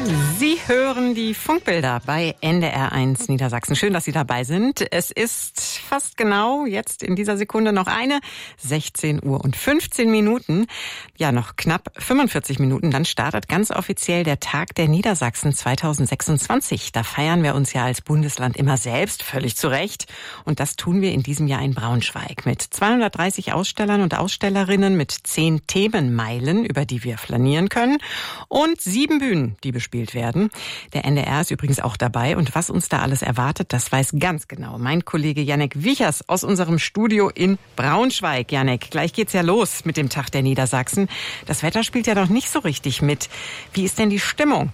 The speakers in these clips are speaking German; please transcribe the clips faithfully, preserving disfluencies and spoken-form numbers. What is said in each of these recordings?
Sie hören die Funkbilder bei N D R eins Niedersachsen. Schön, dass Sie dabei sind. Es ist fast genau jetzt in dieser Sekunde noch eine, sechzehn Uhr und fünfzehn Minuten. Ja, noch knapp fünfundvierzig Minuten. Dann startet ganz offiziell der Tag der Niedersachsen zweitausendsechsundzwanzig. Da feiern wir uns ja als Bundesland immer selbst, völlig zu Recht. Und das tun wir in diesem Jahr in Braunschweig mit zweihundertdreißig Ausstellern und Ausstellerinnen, mit zehn Themenmeilen, über die wir flanieren können, und sieben Bühnen, die bespielt werden. Der N D R ist übrigens auch dabei, und was uns da alles erwartet, das weiß ganz genau mein Kollege Jannik Wichers aus unserem Studio in Braunschweig. Jannik, gleich geht's ja los mit dem Tag der Niedersachsen. Das Wetter spielt ja noch nicht so richtig mit. Wie ist denn die Stimmung?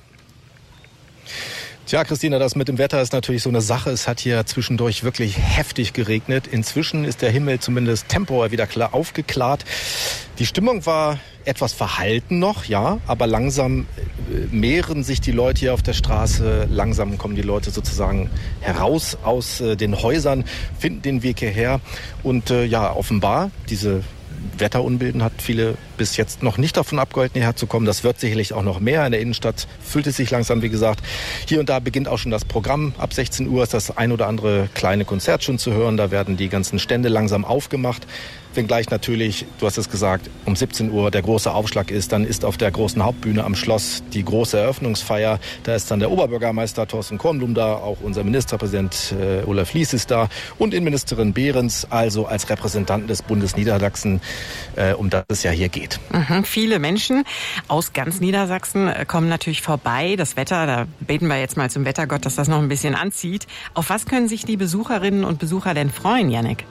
Tja, Christina, das mit dem Wetter ist natürlich so eine Sache. Es hat hier zwischendurch wirklich heftig geregnet. Inzwischen ist der Himmel zumindest temporär wieder klar aufgeklärt. Die Stimmung war etwas verhalten noch, ja, aber langsam mehren sich die Leute hier auf der Straße. Langsam kommen die Leute sozusagen heraus aus äh, den Häusern, finden den Weg hierher. Und äh, ja, offenbar, diese Wetterunbilden hat viele bis jetzt noch nicht davon abgehalten, hierher zu kommen. Das wird sicherlich auch noch mehr. In der Innenstadt füllt es sich langsam, wie gesagt. Hier und da beginnt auch schon das Programm. Ab sechzehn Uhr ist das ein oder andere kleine Konzert schon zu hören. Da werden die ganzen Stände langsam aufgemacht. Wenngleich natürlich, du hast es gesagt, um siebzehn Uhr der große Aufschlag ist. Dann ist auf der großen Hauptbühne am Schloss die große Eröffnungsfeier. Da ist dann der Oberbürgermeister Thorsten Kornblum da, auch unser Ministerpräsident äh, Olaf Lies ist da und Innenministerin Behrens, also als Repräsentanten des Bundes Niedersachsen, äh, um das es ja hier geht. Mhm, viele Menschen aus ganz Niedersachsen kommen natürlich vorbei. Das Wetter, da beten wir jetzt mal zum Wettergott, dass das noch ein bisschen anzieht. Auf was können sich die Besucherinnen und Besucher denn freuen, Jannik?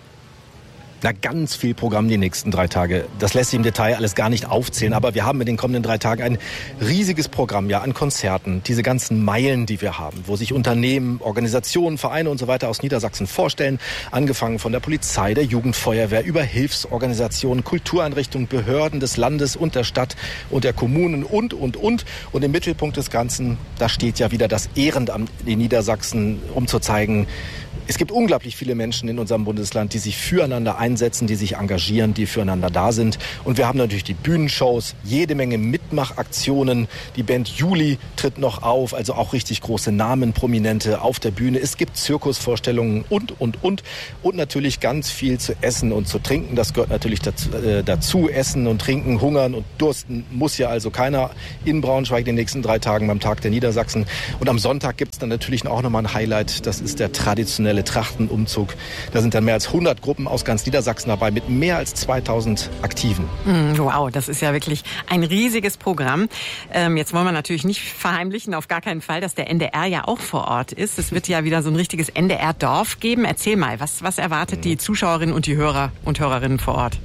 Na, ganz viel Programm die nächsten drei Tage. Das lässt sich im Detail alles gar nicht aufzählen, aber wir haben in den kommenden drei Tagen ein riesiges Programm, ja, an Konzerten. Diese ganzen Meilen, die wir haben, wo sich Unternehmen, Organisationen, Vereine und so weiter aus Niedersachsen vorstellen. Angefangen von der Polizei, der Jugendfeuerwehr, über Hilfsorganisationen, Kultureinrichtungen, Behörden des Landes und der Stadt und der Kommunen und, und, und. Und im Mittelpunkt des Ganzen, da steht ja wieder das Ehrenamt in Niedersachsen, um zu zeigen, es gibt unglaublich viele Menschen in unserem Bundesland, die sich füreinander einsetzen, die sich engagieren, die füreinander da sind. Und wir haben natürlich die Bühnenshows, jede Menge Mitmachaktionen. Die Band Juli tritt noch auf, also auch richtig große Namen, Prominente auf der Bühne. Es gibt Zirkusvorstellungen und, und, und. Und natürlich ganz viel zu essen und zu trinken. Das gehört natürlich dazu. Äh, dazu. Essen und trinken, hungern und dursten muss ja also keiner in Braunschweig den nächsten drei Tagen beim Tag der Niedersachsen. Und am Sonntag gibt es dann natürlich auch nochmal ein Highlight. Das ist der traditionelle Trachtenumzug. Da sind dann mehr als hundert Gruppen aus ganz Niedersachsen dabei mit mehr als zweitausend Aktiven. Wow, das ist ja wirklich ein riesiges Programm. Ähm, jetzt wollen wir natürlich nicht verheimlichen, auf gar keinen Fall, dass der N D R ja auch vor Ort ist. Es wird ja wieder so ein richtiges N D R-Dorf geben. Erzähl mal, was, was erwartet die Zuschauerinnen und die Hörer und Hörerinnen vor Ort?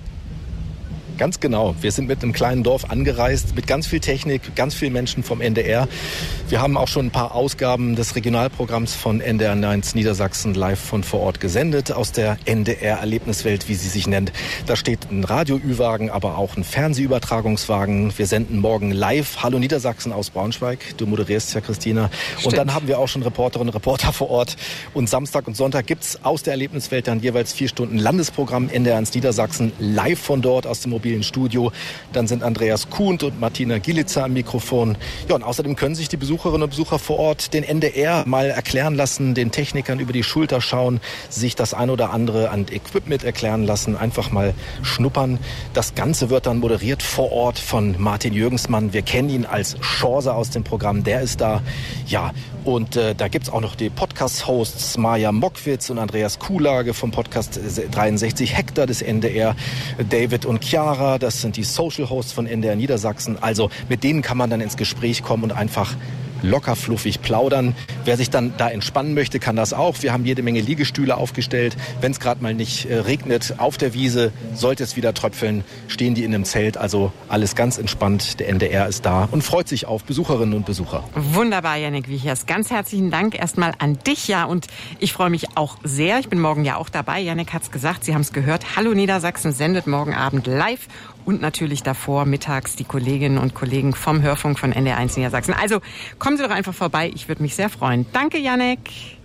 Ganz genau. Wir sind mit einem kleinen Dorf angereist, mit ganz viel Technik, ganz vielen Menschen vom N D R. Wir haben auch schon ein paar Ausgaben des Regionalprogramms von N D R eins Niedersachsen live von vor Ort gesendet, aus der N D R-Erlebniswelt, wie sie sich nennt. Da steht ein Radio-Ü-Wagen, aber auch ein Fernsehübertragungswagen. Wir senden morgen live Hallo Niedersachsen aus Braunschweig. Du moderierst ja, Christina. Stimmt. Und dann haben wir auch schon Reporterinnen und Reporter vor Ort. Und Samstag und Sonntag gibt's aus der Erlebniswelt dann jeweils vier Stunden Landesprogramm N D R eins Niedersachsen live von dort aus dem mobilen Studio. Dann sind Andreas Kuhnt und Martina Gilitzer am Mikrofon. Ja, und außerdem können sich die Besucherinnen und Besucher vor Ort den N D R mal erklären lassen, den Technikern über die Schulter schauen, sich das ein oder andere an Equipment erklären lassen, einfach mal schnuppern. Das Ganze wird dann moderiert vor Ort von Martin Jürgensmann. Wir kennen ihn als Chance aus dem Programm, der ist da. Ja, und äh, da gibt's auch noch die Podcast-Hosts Maja Mockwitz und Andreas Kuhlage vom Podcast dreiundsechzig Hektar des N D R, David und Chiara, das sind die Social-Hosts von N D R Niedersachsen. Also mit denen kann man dann ins Gespräch kommen und einfach locker fluffig plaudern. Wer sich dann da entspannen möchte, kann das auch. Wir haben jede Menge Liegestühle aufgestellt. Wenn es gerade mal nicht äh, regnet, auf der Wiese, sollte es wieder tröpfeln, stehen die in einem Zelt. Also alles ganz entspannt. Der N D R ist da und freut sich auf Besucherinnen und Besucher. Wunderbar, Jannik Wichers. Ganz herzlichen Dank erstmal an dich. Ja, und ich freue mich auch sehr. Ich bin morgen ja auch dabei. Jannik hat's gesagt, Sie haben es gehört. Hallo Niedersachsen sendet morgen Abend live. Und natürlich davor mittags die Kolleginnen und Kollegen vom Hörfunk von N D R eins Niedersachsen. Also kommen Sie doch einfach vorbei, ich würde mich sehr freuen. Danke, Jannik.